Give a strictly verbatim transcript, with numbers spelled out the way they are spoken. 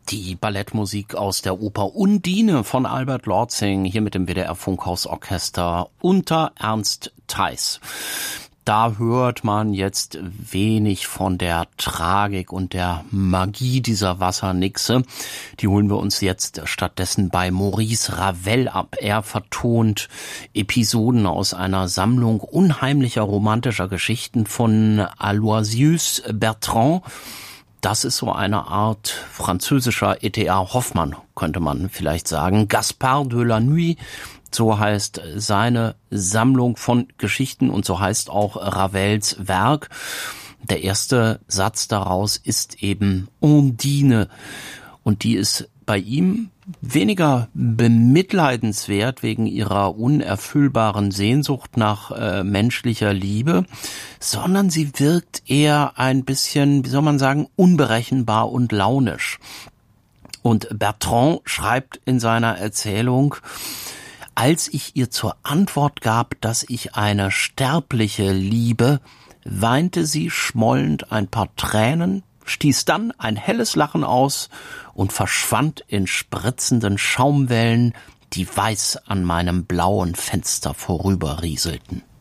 Die Ballettmusik aus der Oper Undine von Albert Lortzing, hier mit dem W D R Funkhausorchester unter Ernst Theis. Da hört man jetzt wenig von der Tragik und der Magie dieser Wassernixe. Die holen wir uns jetzt stattdessen bei Maurice Ravel ab. Er vertont Episoden aus einer Sammlung unheimlicher romantischer Geschichten von Aloysius Bertrand. Das ist so eine Art französischer E T A Hoffmann, könnte man vielleicht sagen. Gaspard de la Nuit, so heißt seine Sammlung von Geschichten und so heißt auch Ravels Werk. Der erste Satz daraus ist eben Undine und die ist bei ihm weniger bemitleidenswert wegen ihrer unerfüllbaren Sehnsucht nach äh, menschlicher Liebe, sondern sie wirkt eher ein bisschen, wie soll man sagen, unberechenbar und launisch. Und Bertrand schreibt in seiner Erzählung: Als ich ihr zur Antwort gab, dass ich eine Sterbliche liebe, weinte sie schmollend ein paar Tränen, stieß dann ein helles Lachen aus und verschwand in spritzenden Schaumwellen, die weiß an meinem blauen Fenster vorüberrieselten.